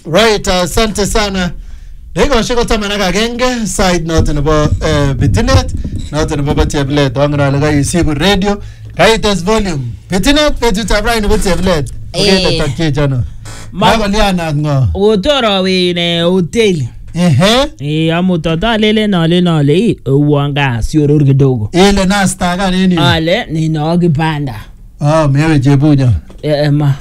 Right, asante sana. Lego shiko tamana genge side note nebo Bitinet, note nebo Bateblet, wangra laga isibu radio, kaites volume. Bitinet petu tabra nebo Bateblet. Okay, takje jana. Mago liana ngo. Utoro we ne hotel. Amutata lele nale uwanga sioror kidogo. Ile nasta ga nini? Ale ni nogi banda. Mewe jebunya. Ma.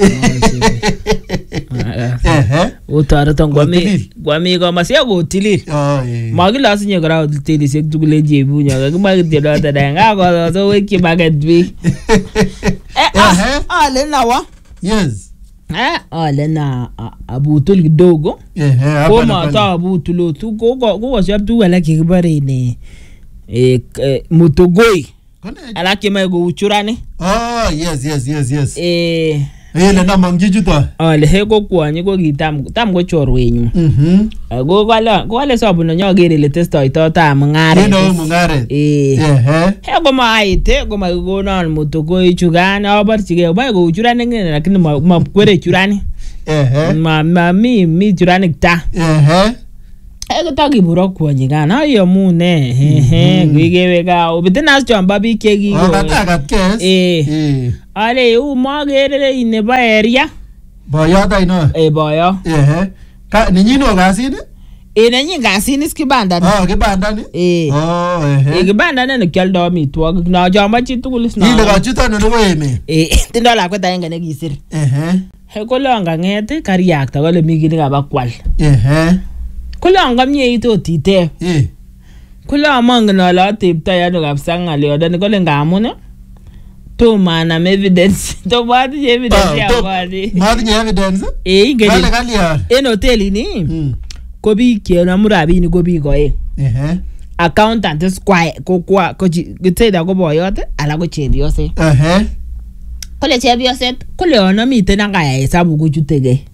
Utara gwami go masia go tilil. Magila sinye gra hotel sek tugule jebunya. Gma gidela ta danga go so weki baget bi. Ale nawa. Yes. Ale na abutul kidogo. Koma ta abutulo tu go shartu wala kibare ne mutogoi. Ala kema go uchurani. Yes. Ele na mangijuta. Ale hego kwani go gitam go chorwenyu. Go kwale sabu no nyogere le testo itota mngare. No mngare. Hego maite go mago na mutogoi chugana obarchige ba go uchurani ngene lakini makwere churani. Mi churani ta. Ego tagi burok kwani gana yo mune gigewega obitina chamba bikegi go ale u magere ine ba area boyo dai no boyo ka ninyino gasini nenyi gasini skibanda kibanda ni kibanda ne kyaldo mi to na jama chitugulis na ile ga chitano no weme tindo la kweta ngene gisir he kolonga ngete kariakta gole migini ga bakwal kulanga mie ito tite kula mangna la tipta ya no gapsanga le odani kole ngamuna to mana evidence to badi evidence ya badi madi evidence ngeli en hotel ni ko bi ke na murabi ni ko bi go accountant square ko giteda ko boyote ala ko chebiose kole chebiose kole ona mite na ga hesabu ko jutege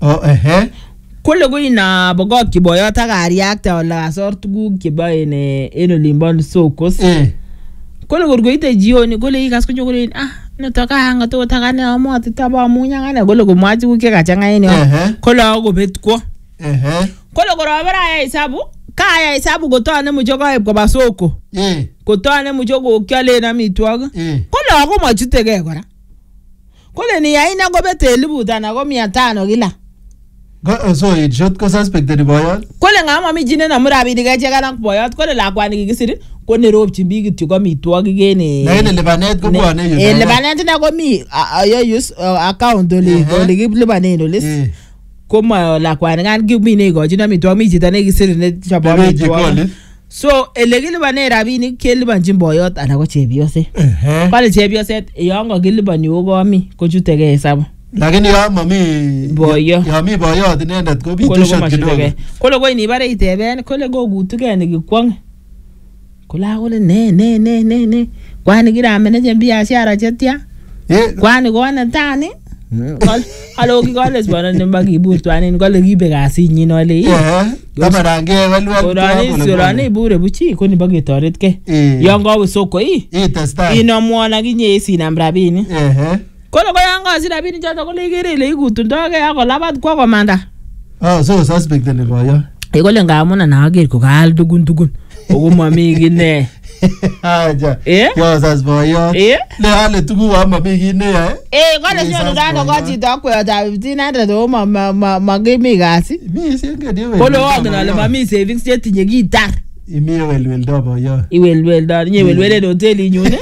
kole go ina bogo kiboyota gariakta wala sortu kiba eno limbon sokos kole gorgo ite jioni kole ikas ko jogole natoka hanga to takane amoti taba munya ngane kole go maji ku ke gachanga ene kole go betko kole go rabara ya hesabu kaya hesabu go to ne mujogo ko basoko ko to ne mujogo kyale na mitwag kole go machutege gora kole ni aina go beteli budana go 500 gila so it shot ko suspected boyot kole ngama mi jine na murabi diga chega lang boyot kole la kwani gigisiri ko ne rob chimbi gitu ko mitwagi gene na ile lebanet ko bwane yo lebanet na ko mi yo use account ole give lebanet ole ko ma la kwani ngan give mi ne go jina mitwagi mi jita ne gisiri ne chabo mitwagi so elegi lebanet rabini ke leban jimboyot ana ko chebiose kale chebiose yongo gilibani ogo mi ko jutege hesabu lakini ya mami boyo ya mi boyo dinendet ko bitu shot kidogo kole go ni bare iteben kole go gutuge ni gikwang kula kole ne kwani gira manager biashara chetia kwani gona tani alo ki gole sbana ne bagi burtu ani gole gibe gasi nyino le kamarange walwa sorani bure buchi ko ni bagi toret ke yongo soko testa ino mwana ginyesi na mrabini kolo ko yanga sira bini chato ko legere le igutundoge ako labat kwa komanda so suspect ne boyo kole ngamuna na ager ko gal dugun ogo mami gine aja yo sas boyo le ale tugu wa mami gine kole sio ndano ko chito ko ta 1500 do ma gimi gasi mi senge diwe kolo ogna le mami savings yetinye gitar imi wel do boyo iwel do nye wel hotel nyune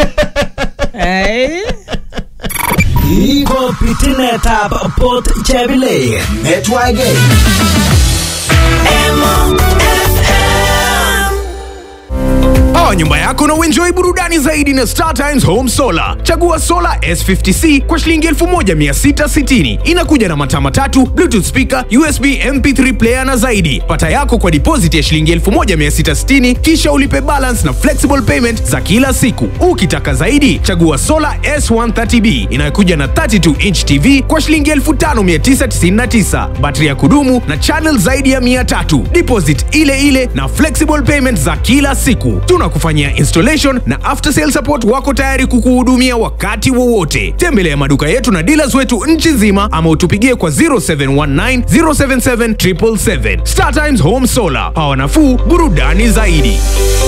Iko Bitinet ab Port Chebile Netwage nyumba yako na uenjoy burudani zaidi na Star Times Home Solar. Chagua Solar S50C kwa shilingi 1660. Inakuja na mataa matatu, Bluetooth speaker, USB MP3 player na zaidi. Pata yako kwa deposit ya shilingi 1660 kisha ulipe balance na flexible payment za kila siku. Ukitaka zaidi, chagua Solar S130B inayokuja na 32-inch TV kwa shilingi 5999. Battery ya kudumu na channel zaidi ya 300. Deposit ile na flexible payment za kila siku. Tuna tunakufanyia installation na after sale support wako tayari kukuhudumia wakati wowote. Tembelea maduka yetu na dealers wetu nchi nzima ama utupigie kwa 0719 077 777. Star Times Home Solar, power nafuu, burudani zaidi.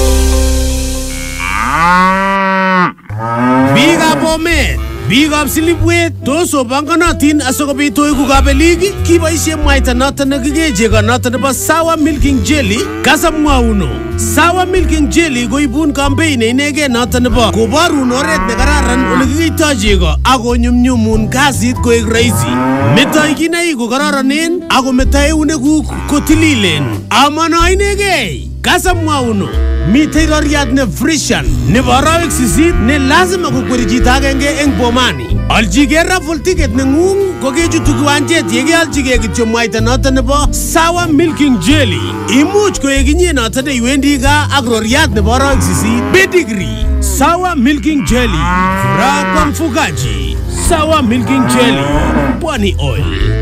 Big up Omen, big up Silipwet, toso banganatin asokobito iku kabeligi, kiboishe mwaita noton nekikechego noton nebo Sour Milking Jelly, kasamwauno. Sour Milking Jelly koibun campaign inege noton nebo koborun oret nekararan ole kikito chego ako nyumnyumun kasit koek rahisi. Metoi kinaik ko kararanen ako metoi eunekuk kotililen. Amano inegei, kasamwauno. Mitei roriat ne frishan nebo arawek 8 ne lazima kokweri chito agenge eng bomani. Aljige raffle ticket nengung kokechutu kiwanjet yekealjige kityo mwaita noton nebo Sour Milking Jelly. Imuch koek inye noton neiwendi gaa ak roriat nebo arawek 8. Pedigree Sour Milking Jelly, furaha kwa mfugaji. Sour Milking Jelly, Pwani Oil.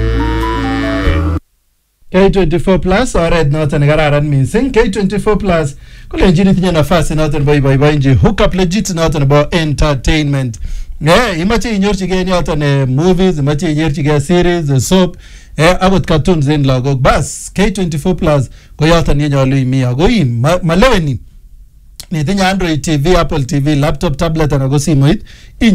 K24 Plus oret noton nekararan missing. K24 Plus kolenjini tinye nafasi noton boiboinji hook up legit noton nebo entertainment. Imache inyorchigei yoton movies, imache inyorchigei series, soap, akot cartoons en lagok. Bas K24 Plus ko yoton yenyolu imi ako maleweni. Nitinye Android TV, Apple TV, laptop, tablet anan ko simoit